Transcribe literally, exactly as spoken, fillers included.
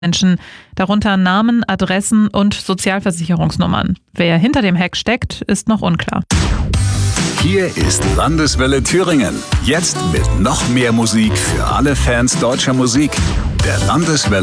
Menschen, darunter Namen, Adressen und Sozialversicherungsnummern. Wer hinter dem Hack steckt, ist noch unklar. Hier ist Landeswelle Thüringen. Jetzt mit noch mehr Musik für alle Fans deutscher Musik. Der Landeswelle